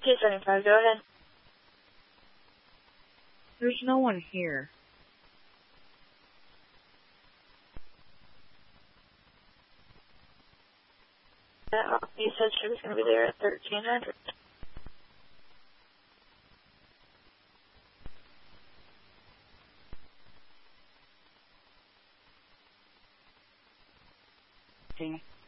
K75, go ahead. There's no one here. You said she was going to be there at 1300. Okay.